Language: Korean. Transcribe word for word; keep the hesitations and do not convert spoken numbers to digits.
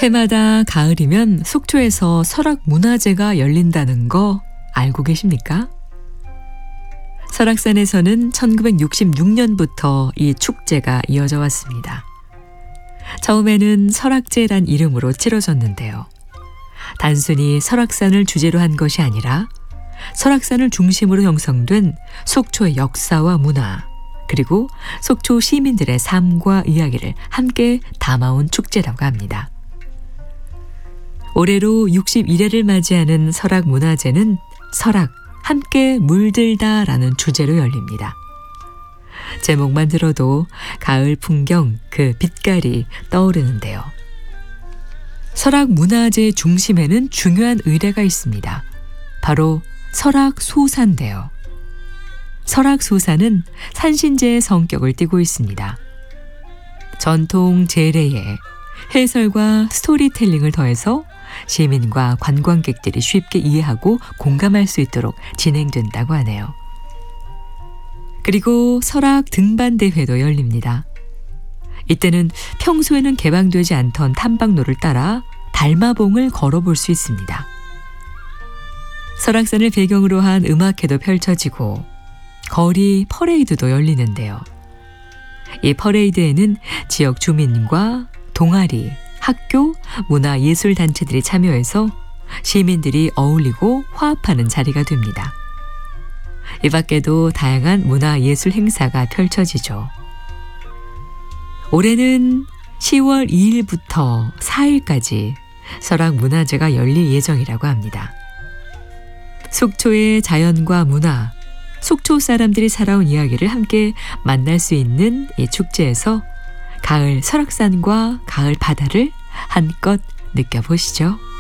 해마다 가을이면 속초에서 설악문화제가 열린다는 거 알고 계십니까? 설악산에서는 천구백육십육 년부터 이 축제가 이어져 왔습니다. 처음에는 설악제란 이름으로 치러졌는데요. 단순히 설악산을 주제로 한 것이 아니라 설악산을 중심으로 형성된 속초의 역사와 문화, 그리고 속초 시민들의 삶과 이야기를 함께 담아온 축제라고 합니다. 올해로 육십일 회를 맞이하는 설악문화제는 설악, 함께 물들다라는 주제로 열립니다. 제목만 들어도 가을 풍경, 그 빛깔이 떠오르는데요. 설악문화제 중심에는 중요한 의례가 있습니다. 바로 설악소사인데요. 설악소사는 산신제의 성격을 띠고 있습니다. 전통 제례에 해설과 스토리텔링을 더해서 시민과 관광객들이 쉽게 이해하고 공감할 수 있도록 진행된다고 하네요. 그리고 설악 등반대회도 열립니다. 이때는 평소에는 개방되지 않던 탐방로를 따라 달마봉을 걸어볼 수 있습니다. 설악산을 배경으로 한 음악회도 펼쳐지고 거리 퍼레이드도 열리는데요. 이 퍼레이드에는 지역 주민과 동아리, 학교, 문화예술단체들이 참여해서 시민들이 어울리고 화합하는 자리가 됩니다. 이 밖에도 다양한 문화예술 행사가 펼쳐지죠. 올해는 시월 이일부터 사일까지 설악문화제가 열릴 예정이라고 합니다. 속초의 자연과 문화, 속초 사람들이 살아온 이야기를 함께 만날 수 있는 이 축제에서 가을 설악산과 가을 바다를 한껏 느껴보시죠.